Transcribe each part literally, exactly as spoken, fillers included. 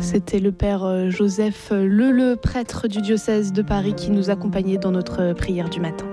C'était le père Joseph Leleu, prêtre du diocèse de Paris, qui nous accompagnait dans notre prière du matin.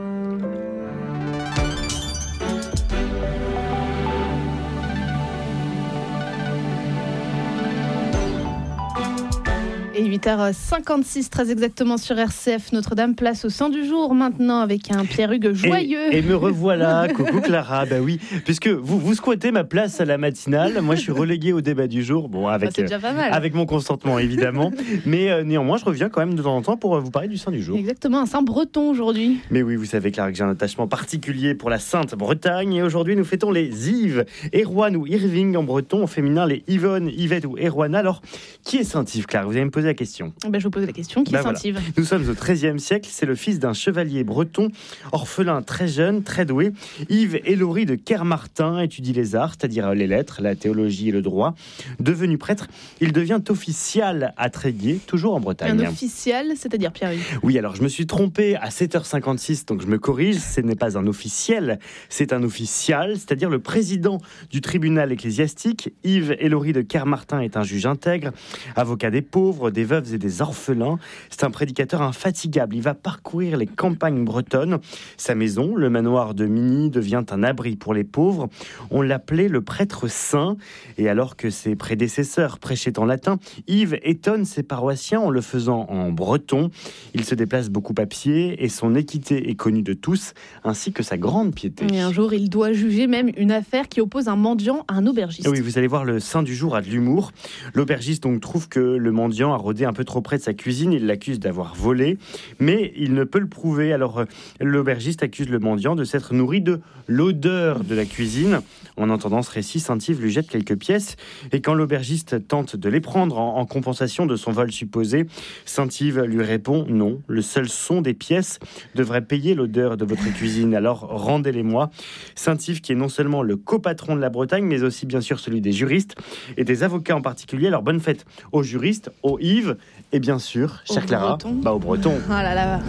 Et huit heures cinquante-six, très exactement sur R C F Notre-Dame, place au Saint du jour maintenant avec un Pierre-Hugues joyeux. Et, et me revoilà, coucou Clara, bah oui, puisque vous, vous squattez ma place à la matinale, moi je suis relégué au débat du jour, bon avec, bah, euh, avec mon consentement évidemment, mais euh, néanmoins je reviens quand même de temps en temps pour euh, vous parler du Saint du jour. Exactement, un Saint breton aujourd'hui. Mais oui, vous savez Clara que j'ai un attachement particulier pour la Sainte Bretagne, et aujourd'hui nous fêtons les Yves, Erwan ou Irving en breton, au féminin les Yvonne, Yvette ou Erwana. Alors, qui est Saint Yves, Clara? Vous allez me poser la question. Ben, je vous pose la question, qui ben est Saint Yves? Voilà. Nous sommes au treizième siècle, c'est le fils d'un chevalier breton, orphelin très jeune, très doué. Yves Hélory de Kermartin étudie les arts, c'est-à-dire les lettres, la théologie et le droit. Devenu prêtre, il devient official à Tréguier, toujours en Bretagne. Un official, c'est-à-dire Pierre-Hugues? Oui, alors je me suis trompé à sept heures cinquante-six, donc je me corrige, ce n'est pas un officiel, c'est un official, c'est-à-dire le président du tribunal ecclésiastique. Yves Hélory de Kermartin est un juge intègre, avocat des pauvres, des veuves et des orphelins. C'est un prédicateur infatigable. Il va parcourir les campagnes bretonnes. Sa maison, le manoir de Migny, devient un abri pour les pauvres. On l'appelait le prêtre saint. Et alors que ses prédécesseurs prêchaient en latin, Yves étonne ses paroissiens en le faisant en breton. Il se déplace beaucoup à pied et son équité est connue de tous, ainsi que sa grande piété. Et un jour, il doit juger même une affaire qui oppose un mendiant à un aubergiste. Oui, vous allez voir, le saint du jour a de l'humour. L'aubergiste donc trouve que le mendiant a rôdé un peu trop près de sa cuisine. Il l'accuse d'avoir volé, mais il ne peut le prouver. Alors l'aubergiste accuse le mendiant de s'être nourri de l'odeur de la cuisine. En entendant ce récit, Saint Yves lui jette quelques pièces, et quand l'aubergiste tente de les prendre en, en compensation de son vol supposé, Saint Yves lui répond: non, le seul son des pièces devrait payer l'odeur de votre cuisine, alors rendez-les-moi. Saint Yves, qui est non seulement le copatron de la Bretagne, mais aussi bien sûr celui des juristes et des avocats en particulier. Alors bonne fête aux juristes, aux Yves, et bien sûr, chère Clara, bah, aux Bretons. Oh là là.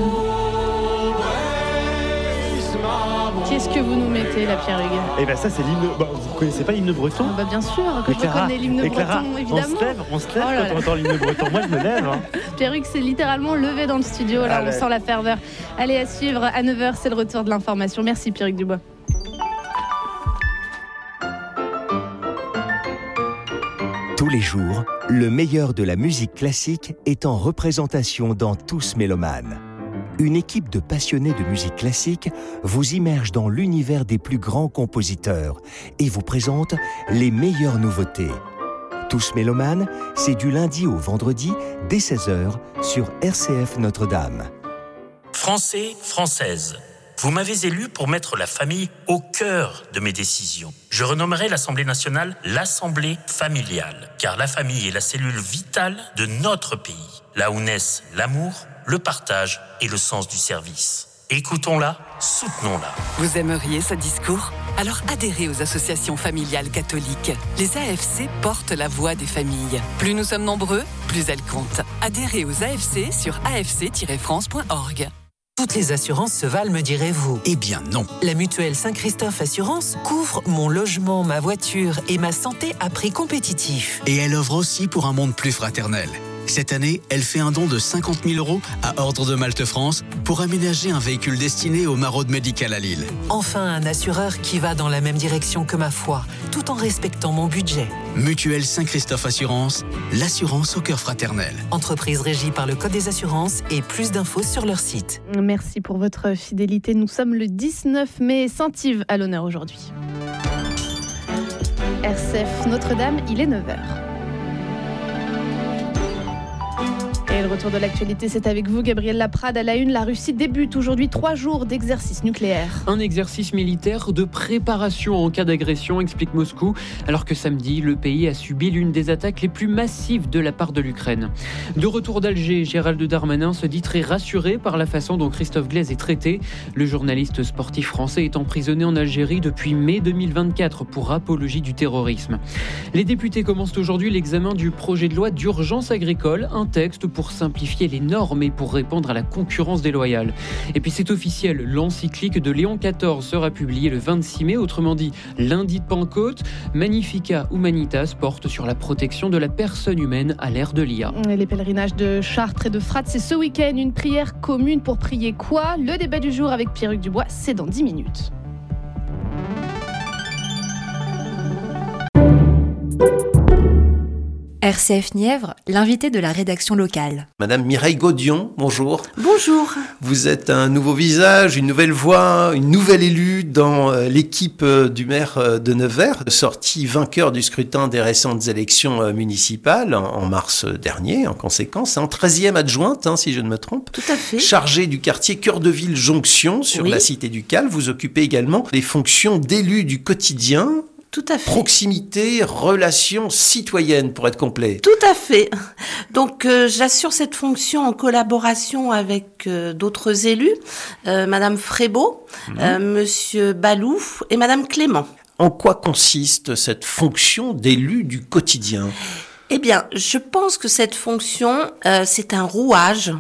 Qu'est-ce que vous nous mettez, la Pierre-Hugues? Eh bien ça, c'est l'hymne... Bah, vous ne connaissez pas l'hymne breton? Ah bah bien sûr que je Clara, reconnais l'hymne Clara, breton, évidemment. On se lève, on se lève oh quand on entend l'hymne breton. Moi, je me lève. Hein. Pierre-Hugues s'est littéralement levé dans le studio. Là, ah, on ouais. sent la ferveur. Allez, à suivre. À neuf heures, c'est le retour de l'information. Merci, Pierre-Hugues Dubois. Tous les jours, le meilleur de la musique classique est en représentation dans Tous Mélomanes. Une équipe de passionnés de musique classique vous immerge dans l'univers des plus grands compositeurs et vous présente les meilleures nouveautés. Tous Mélomanes, c'est du lundi au vendredi dès seize heures sur R C F Notre-Dame. Français, Françaises, vous m'avez élu pour mettre la famille au cœur de mes décisions. Je renommerai l'Assemblée nationale l'Assemblée familiale, car la famille est la cellule vitale de notre pays, là où naissent l'amour, le partage et le sens du service. Écoutons-la, soutenons-la. Vous aimeriez ce discours? Alors adhérez aux associations familiales catholiques. Les A F C portent la voix des familles. Plus nous sommes nombreux, plus elles comptent. Adhérez aux A F C sur a f c tiret france point org. Toutes les assurances se valent, me direz-vous? Eh bien non. La mutuelle Saint-Christophe Assurance couvre mon logement, ma voiture et ma santé à prix compétitif. Et elle offre aussi pour un monde plus fraternel. Cette année, elle fait un don de cinquante mille euros à Ordre de Malte France pour aménager un véhicule destiné au maraude médical à Lille. Enfin, un assureur qui va dans la même direction que ma foi, tout en respectant mon budget. Mutuelle Saint-Christophe Assurance, l'assurance au cœur fraternel. Entreprise régie par le Code des assurances et plus d'infos sur leur site. Merci pour votre fidélité. Nous sommes le dix-neuf mai, Saint-Yves à l'honneur aujourd'hui. R C F Notre-Dame, il est neuf heures. Et le retour de l'actualité, c'est avec vous, Gabriel Laprade. À la une, la Russie débute aujourd'hui trois jours d'exercice nucléaire. Un exercice militaire de préparation en cas d'agression, explique Moscou, alors que samedi, le pays a subi l'une des attaques les plus massives de la part de l'Ukraine. De retour d'Alger, Gérald Darmanin se dit très rassuré par la façon dont Christophe Glaise est traité. Le journaliste sportif français est emprisonné en Algérie depuis mai deux mille vingt-quatre pour apologie du terrorisme. Les députés commencent aujourd'hui l'examen du projet de loi d'urgence agricole, un texte pour pour simplifier les normes et pour répondre à la concurrence déloyale. Et puis c'est officiel, l'encyclique de Léon quatorze sera publiée le vingt-six mai, autrement dit lundi de Pentecôte. Magnificat Humanitas porte sur la protection de la personne humaine à l'ère de l'I A. Les pèlerinages de Chartres et de Fratte, c'est ce week-end. Une prière commune pour prier quoi ? Le débat du jour avec Pierre-Hugues Dubois, c'est dans dix minutes. R C F Nièvre, l'invité de la rédaction locale. Madame Mireille Gaudion, bonjour. Bonjour. Vous êtes un nouveau visage, une nouvelle voix, une nouvelle élue dans l'équipe du maire de Nevers, sorti vainqueur du scrutin des récentes élections municipales en mars dernier, en conséquence, en treizième adjointe, hein, si je ne me trompe. Tout à fait. Chargée du quartier Cœur de Ville Jonction sur oui. la cité du Cal, vous occupez également les fonctions d'élu du quotidien. Tout à fait. Proximité, relations citoyennes, pour être complet. Tout à fait. Donc, euh, j'assure cette fonction en collaboration avec euh, d'autres élus, euh, Madame Frébeau, mmh. euh, Monsieur Balou et Madame Clément. En quoi consiste cette fonction d'élu du quotidien ? Eh bien, je pense que cette fonction, euh, c'est un rouage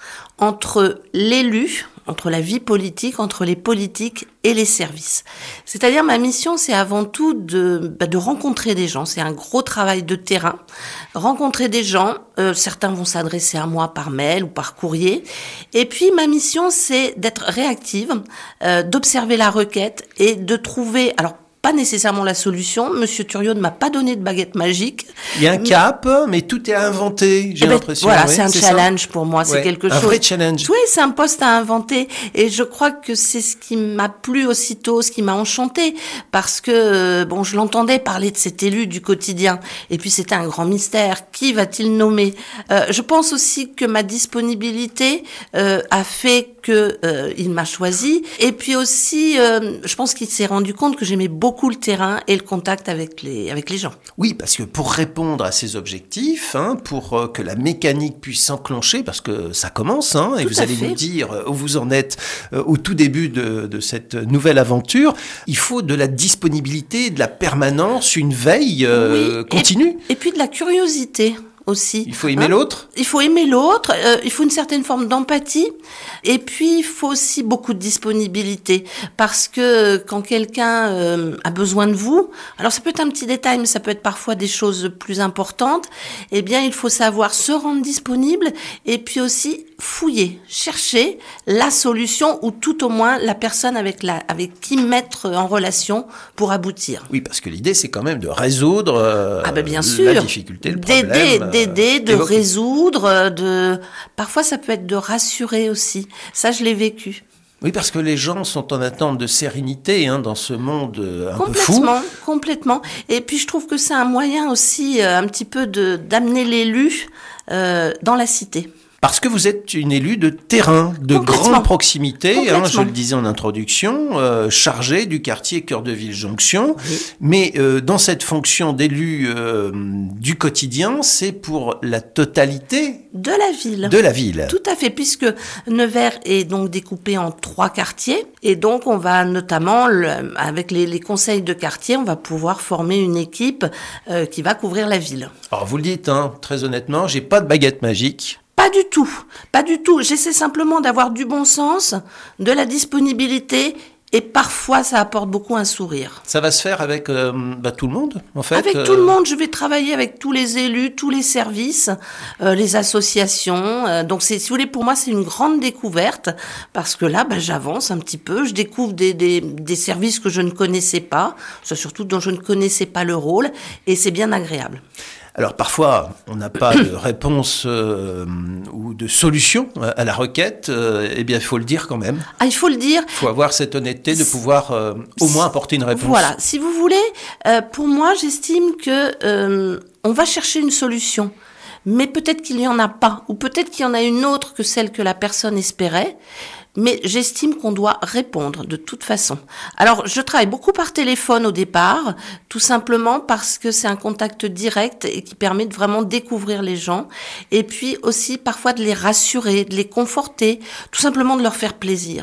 entre l'élu, entre la vie politique, entre les politiques et les services. C'est-à-dire, ma mission, c'est avant tout de, bah, de rencontrer des gens. C'est un gros travail de terrain. Rencontrer des gens, euh, certains vont s'adresser à moi par mail ou par courrier. Et puis, ma mission, c'est d'être réactive, euh, d'observer la requête et de trouver... Alors, pas nécessairement la solution. Monsieur Thuriot ne m'a pas donné de baguette magique. Il y a un cap, mais tout est à inventer, j'ai eh ben, l'impression. Voilà, ouais, c'est un c'est challenge ça pour moi, c'est ouais, quelque un chose. Un vrai challenge. Oui, c'est un poste à inventer. Et je crois que c'est ce qui m'a plu aussitôt, ce qui m'a enchanté, parce que, bon, je l'entendais parler de cet élu du quotidien. Et puis, c'était un grand mystère. Qui va-t-il nommer ? euh, Je pense aussi que ma disponibilité euh, a fait que euh, il m'a choisi. Et puis aussi, euh, je pense qu'il s'est rendu compte que j'aimais beaucoup le terrain et le contact avec les avec les gens. Oui, parce que pour répondre à ces objectifs, hein, pour euh, que la mécanique puisse s'enclencher, parce que ça commence, hein, et tout vous allez fait. nous dire où vous en êtes euh, au tout début de, de cette nouvelle aventure, il faut de la disponibilité, de la permanence, une veille euh, oui, continue. Et, et puis de la curiosité aussi. Il faut aimer hein l'autre. Il faut aimer l'autre, euh, il faut une certaine forme d'empathie, et puis il faut aussi beaucoup de disponibilité, parce que quand quelqu'un euh, a besoin de vous, alors ça peut être un petit détail, mais ça peut être parfois des choses plus importantes, eh bien il faut savoir se rendre disponible, et puis aussi fouiller, chercher la solution, ou tout au moins la personne avec, la, avec qui mettre en relation pour aboutir. Oui, parce que l'idée c'est quand même de résoudre euh, ah ben bien la sûr. difficulté, le D'aider, problème. D'aider, de évoqué. résoudre, de... Parfois, ça peut être de rassurer aussi. Ça, je l'ai vécu. Oui, parce que les gens sont en attente de sérénité hein, dans ce monde euh, un peu fou. Complètement, complètement. Et puis, je trouve que c'est un moyen aussi, euh, un petit peu, de d'amener l'élu euh, dans la cité. Parce que vous êtes une élue de terrain, de grande proximité, hein, je le disais en introduction, euh, chargée du quartier Cœur de Ville Jonction. Oui. Mais euh, dans cette fonction d'élu euh, du quotidien, c'est pour la totalité de la ville. De la ville. Tout à fait, puisque Nevers est donc découpé en trois quartiers. Et donc, on va notamment, le, avec les, les conseils de quartier, on va pouvoir former une équipe euh, qui va couvrir la ville. Alors, vous le dites, hein, très honnêtement, j'ai pas de baguette magique. Pas du tout, pas du tout. J'essaie simplement d'avoir du bon sens, de la disponibilité, et parfois ça apporte beaucoup un sourire. Ça va se faire avec euh, bah, tout le monde, en fait. Avec euh... tout le monde, je vais travailler avec tous les élus, tous les services, euh, les associations. Euh, donc, c'est, si vous voulez, pour moi, c'est une grande découverte, parce que là, bah, j'avance un petit peu, je découvre des, des, des services que je ne connaissais pas, surtout dont je ne connaissais pas le rôle, et c'est bien agréable. Alors parfois, on n'a pas de réponse euh, ou de solution à la requête. Euh, eh bien, il faut le dire quand même. Ah, il faut le dire. Il faut avoir cette honnêteté de pouvoir euh, au moins apporter une réponse. Voilà. Si vous voulez, euh, pour moi, j'estime que euh, on va chercher une solution. Mais peut-être qu'il n'y en a pas, ou peut-être qu'il y en a une autre que celle que la personne espérait. Mais j'estime qu'on doit répondre de toute façon. Alors, je travaille beaucoup par téléphone au départ, tout simplement parce que c'est un contact direct et qui permet de vraiment découvrir les gens. Et puis aussi, parfois, de les rassurer, de les conforter, tout simplement de leur faire plaisir.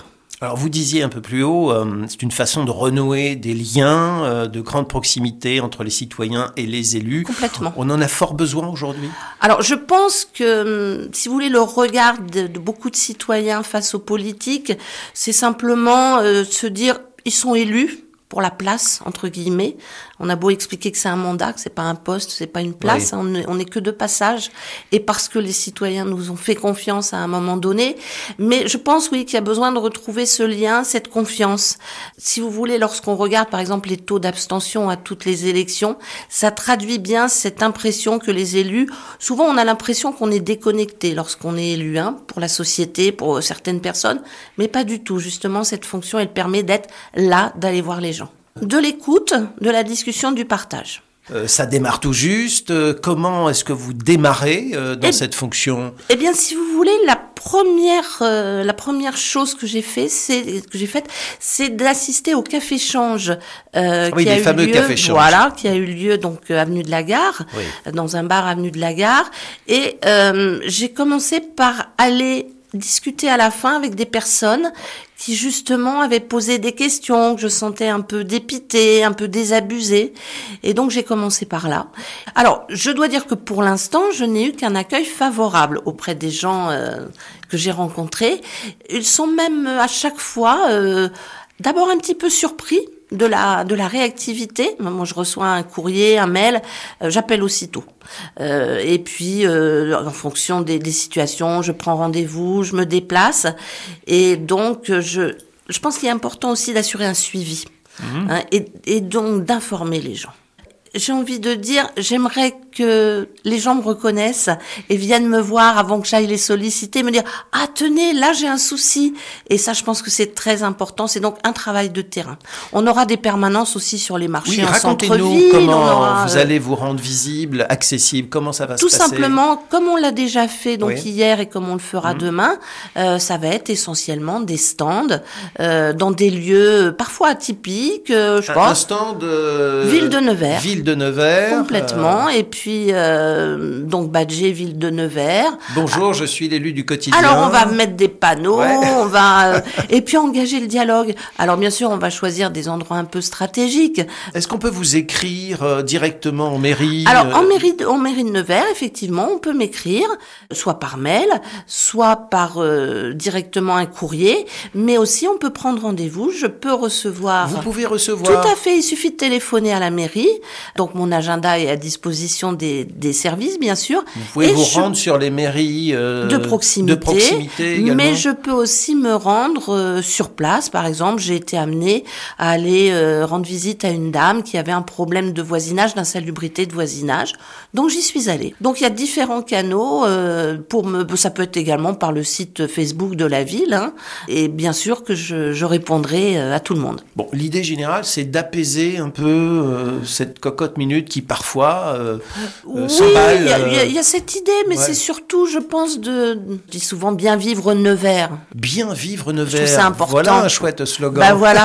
Alors vous disiez un peu plus haut, euh, c'est une façon de renouer des liens euh, de grande proximité entre les citoyens et les élus. Complètement. On en a fort besoin aujourd'hui. Alors je pense que, si vous voulez, le regard de, de beaucoup de citoyens face aux politiques, c'est simplement euh, se dire, ils sont élus pour la place, entre guillemets. On a beau expliquer que c'est un mandat, que c'est pas un poste, c'est pas une place, oui. on, est, on est que de passage, et parce que les citoyens nous ont fait confiance à un moment donné. Mais je pense, oui, qu'il y a besoin de retrouver ce lien, cette confiance. Si vous voulez, lorsqu'on regarde, par exemple, les taux d'abstention à toutes les élections, ça traduit bien cette impression que les élus, souvent on a l'impression qu'on est déconnecté lorsqu'on est élu, hein, pour la société, pour certaines personnes, mais pas du tout. Justement, cette fonction, elle permet d'être là, d'aller voir les gens. De l'écoute, de la discussion, du partage. Euh, ça démarre tout juste. Euh, comment est-ce que vous démarrez euh, dans eh, cette fonction ? Eh bien, si vous voulez, la première, euh, la première chose que j'ai fait, c'est que j'ai faite, c'est d'assister au café change euh, oui, qui a les eu fameux lieu, cafés change. Voilà, qui a eu lieu donc euh, avenue de la Gare, oui. euh, dans un bar avenue de la Gare, et euh, j'ai commencé par aller discuter à la fin avec des personnes qui justement avaient posé des questions, que je sentais un peu dépitées, un peu désabusées. Et donc j'ai commencé par là. Alors, je dois dire que pour l'instant, je n'ai eu qu'un accueil favorable auprès des gens euh, que j'ai rencontrés. Ils sont même à chaque fois euh, d'abord un petit peu surpris de la de la réactivité. Moi, je reçois un courrier, un mail, euh, j'appelle aussitôt. Euh, et puis, euh, en fonction des, des situations, je prends rendez-vous, je me déplace. Et donc, je je pense qu'il est important aussi d'assurer un suivi, mmh. hein, et, et donc d'informer les gens. J'ai envie de dire, j'aimerais que les gens me reconnaissent et viennent me voir avant que j'aille les solliciter, me dire « Ah, tenez, là j'ai un souci ». Et ça, je pense que c'est très important. C'est donc un travail de terrain. On aura des permanences aussi sur les marchés oui, en centre-ville. Racontez-nous comment aura, vous euh, allez vous rendre visible, accessible, comment ça va tout se passer ? Tout simplement, comme on l'a déjà fait donc oui. hier et comme on le fera mmh. demain, euh, ça va être essentiellement des stands euh, dans des lieux parfois atypiques. Euh, je un, pense, un stand euh, Ville de Nevers. Ville de Nevers. Complètement. Euh... Et puis, euh, donc, badgé Ville de Nevers. Bonjour, ah. je suis l'élu du quotidien. Alors, on va mettre des panneaux, ouais. on va... Euh, et puis, engager le dialogue. Alors, bien sûr, on va choisir des endroits un peu stratégiques. Est-ce qu'on peut vous écrire euh, directement en mairie ? Alors, euh... en mairie, de, en mairie de Nevers, effectivement, on peut m'écrire, soit par mail, soit par euh, directement un courrier, mais aussi, on peut prendre rendez-vous. Je peux recevoir... Vous pouvez recevoir ? Tout à fait. Il suffit de téléphoner à la mairie. Donc, mon agenda est à disposition des, des services, bien sûr. Vous pouvez et vous je... rendre sur les mairies euh, de proximité, de proximité également. Mais je peux aussi me rendre euh, sur place. Par exemple, j'ai été amenée à aller euh, rendre visite à une dame qui avait un problème de voisinage, d'insalubrité de voisinage. Donc, j'y suis allée. Donc, il y a différents canaux. Euh, pour me, ça peut être également par le site Facebook de la ville. Hein, et bien sûr que je, je répondrai euh, à tout le monde. Bon, l'idée générale, c'est d'apaiser un peu euh, cette cocotte minute qui parfois euh, oui, s'emballe. Il y, y, y a cette idée, mais ouais. c'est surtout, je pense, de, je dis souvent bien vivre Nevers. Bien vivre Nevers. Je trouve ça important. Voilà un chouette slogan. Ben voilà.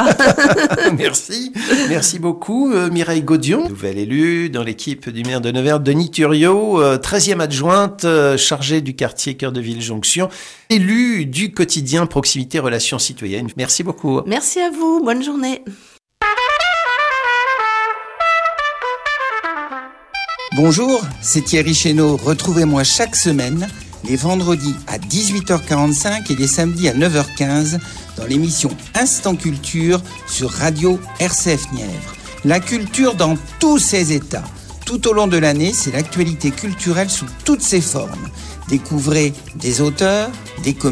Merci, merci beaucoup euh, Mireille Gaudion, nouvelle élue dans l'équipe du maire de Nevers, Denis Thuriot, euh, treizième adjointe euh, chargée du quartier Cœur de Ville Jonction, élue du quotidien Proximité Relations Citoyennes. Merci beaucoup. Merci à vous, bonne journée. Bonjour, c'est Thierry Chénaud. Retrouvez-moi chaque semaine, les vendredis à dix-huit heures quarante-cinq et les samedis à neuf heures quinze, dans l'émission Instant Culture sur Radio R C F Nièvre. La culture dans tous ses états. Tout au long de l'année, c'est l'actualité culturelle sous toutes ses formes. Découvrez des auteurs, des comédiens,